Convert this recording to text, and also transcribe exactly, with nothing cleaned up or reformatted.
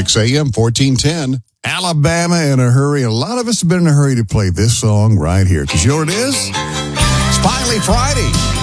six a.m., fourteen ten. Alabama in a hurry. A lot of us have been in a hurry to play this song right here. Because you know what it is? It's finally Friday.